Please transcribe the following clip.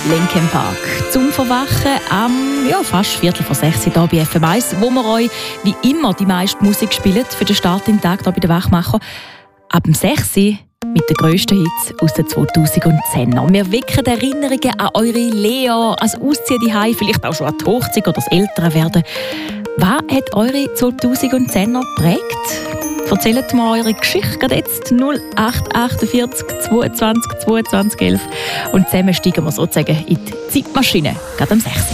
Linkin Park. Zum Verwachen am fast 5:45 hier bei FM1, wo wir euch wie immer die meiste Musik spielen für den Start in den Tag hier bei den Wachmacher. Ab dem 6 mit den grössten Hits aus den 2010er. Wir wecken Erinnerungen an eure Lea, ans Ausziehen daheim, vielleicht auch schon an die Hochzeit oder das Älterwerden. Was hat eure 2010er geprägt? Erzählt mir eure Geschichte gerade jetzt 0848 22 22 11 und zusammen steigen wir sozusagen in die Zeitmaschine, gerade am 6.